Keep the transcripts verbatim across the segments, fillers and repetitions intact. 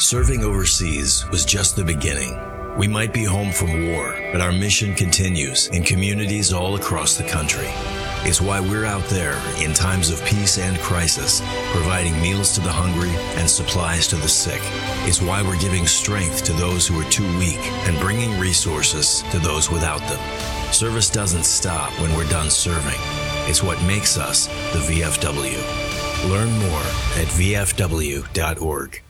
Serving overseas was just the beginning. We might be home from war, but our mission continues in communities all across the country. It's why we're out there in times of peace and crisis, providing meals to the hungry and supplies to the sick. It's why we're giving strength to those who are too weak and bringing resources to those without them. Service doesn't stop when we're done serving. It's what makes us the V F W. Learn more at v f w dot org.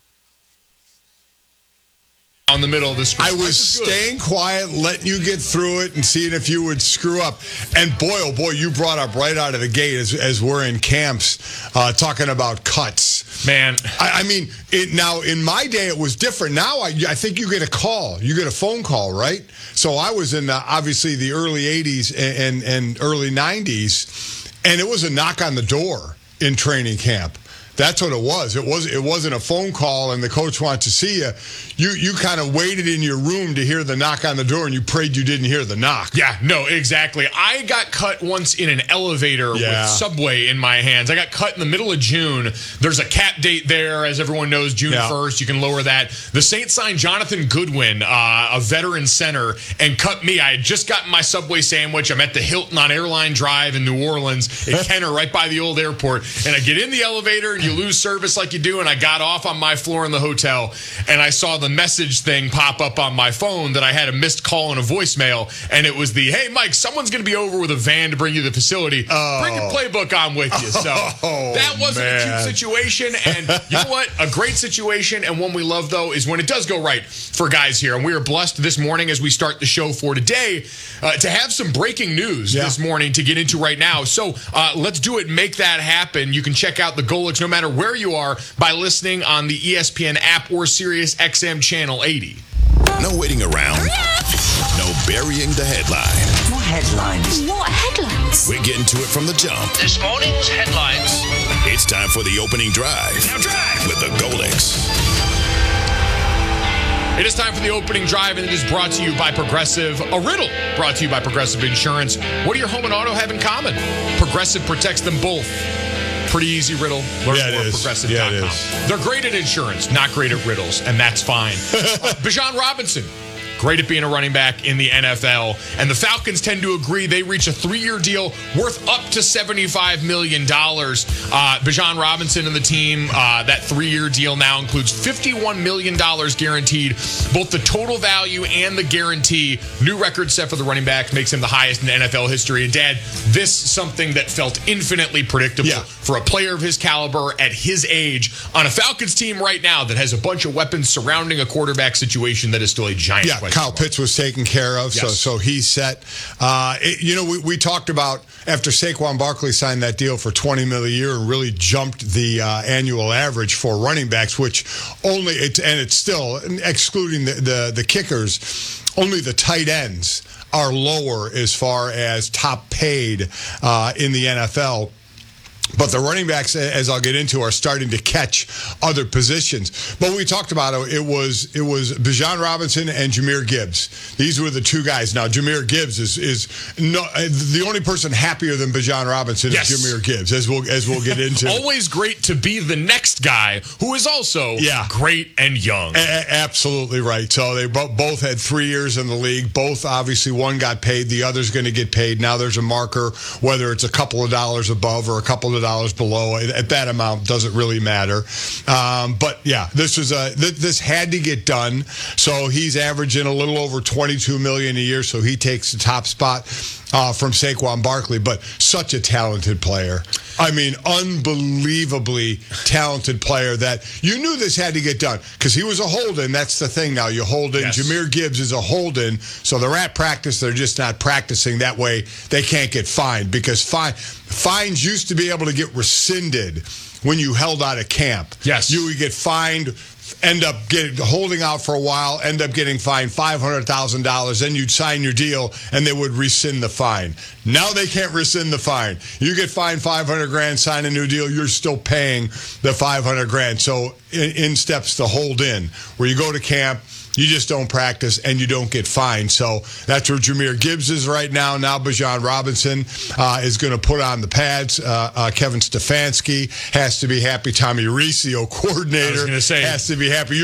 On the middle of the screen. I was staying quiet, letting you get through it and seeing if you would screw up. And boy, oh boy, you brought up right out of the gate as, as we're in camps uh, talking about cuts. Man. I, I mean, it, now in my day it was different. Now I, I think you get a call. You get a phone call, right? So I was in uh, obviously the early eighties and, and, and early nineties, and it was a knock on the door in training camp. That's what it was. It was. It wasn't a phone call, and the coach wanted to see you. You you kind of waited in your room to hear the knock on the door, and you prayed you didn't hear the knock. Yeah, no, exactly. I got cut once in an elevator yeah. with Subway in my hands. I got cut in the middle of June. There's a cap date there, as everyone knows, June yeah. first. You can lower that. The Saints signed Jonathan Goodwin, uh, a veteran center, and cut me. I had just gotten my Subway sandwich. I'm at the Hilton on Airline Drive in New Orleans, at Kenner, right by the old airport. And I get in the elevator, and you lose service like you do, and I got off on my floor in the hotel, and I saw the message thing pop up on my phone that I had a missed call and a voicemail, and it was the, hey, Mike, someone's going to be over with a van to bring you to the facility. Oh. Bring your playbook on with you. So oh, that wasn't man. a cute situation, and you know what? A great situation, and one we love, though, is when it does go right for guys here, and we are blessed this morning as we start the show for today uh, to have some breaking news yeah. this morning to get into right now. So uh, let's do it. Make that happen. You can check out the Golics no matter where you are by listening on the E S P N app or Sirius X M channel eighty. No waiting around. No burying the headline. What headlines? What headlines? We're getting to it from the jump. This morning's headlines. It's time for the opening drive. Now drive with the Golics. It is time for the opening drive, and it is brought to you by Progressive. A riddle brought to you by Progressive Insurance. What do your home and auto have in common? Progressive protects them both. Pretty easy riddle. Learn yeah, more at progressive dot com. Yeah, They're great at insurance, not great at riddles, and that's fine. uh, Bijan Robinson, great at being a running back in the N F L. And the Falcons tend to agree they reach a three-year deal worth up to seventy-five million dollars. Uh, Bijan Robinson and the team, uh, that three-year deal now includes fifty-one million dollars guaranteed, both the total value and the guarantee. New record set for the running back, makes him the highest in N F L history. And, Dad, this is something that felt infinitely predictable yeah. for a player of his caliber at his age on a Falcons team right now that has a bunch of weapons surrounding a quarterback situation that is still a giant Yeah, Kyle Pitts was taken care of, yes. so so he's set. Uh, it, you know, we, we talked about after Saquon Barkley signed that deal for twenty million dollars a year and really jumped the uh, annual average for running backs, which only it, and it's still excluding the, the the kickers, only the tight ends are lower as far as top paid uh, in the N F L. But the running backs, as I'll get into, are starting to catch other positions. But we talked about it. It was it was Bijan Robinson and Jahmyr Gibbs. These were the two guys. Now, Jahmyr Gibbs is is no, the only person happier than Bijan Robinson yes. is Jahmyr Gibbs, as we'll as we'll get into. Always great to be the next guy who is also yeah. great and young. A- absolutely right. So they bo- both had three years in the league. Both, obviously, one got paid. The other's going to get paid. Now there's a marker, whether it's a couple of dollars above or a couple of dollars below. At that amount, doesn't really matter. Um, but yeah, this was a th- this had to get done. So he's averaging a little over twenty-two million dollars a year. So he takes the top spot uh, from Saquon Barkley. But such a talented player. I mean, unbelievably talented player that you knew this had to get done because he was a hold-in. That's the thing now. You hold in. Yes. Jahmyr Gibbs is a hold-in. So they're at practice. They're just not practicing. That way they can't get fined because fine, fines used to be able to get rescinded when you held out of camp. Yes. You would get fined, end up getting holding out for a while, end up getting fined five hundred thousand dollars, then you'd sign your deal, and they would rescind the fine. Now they can't rescind the fine. You get fined five hundred grand, sign a new deal, you're still paying the five hundred grand. So in, in steps the hold in, where you go to camp, you just don't practice, and you don't get fined. So that's where Jahmyr Gibbs is right now. Now Bijan Robinson uh, is going to put on the pads. Uh, uh, Kevin Stefanski has to be happy. Tommy Rees, the coordinator, I was gonna say, has to be happy.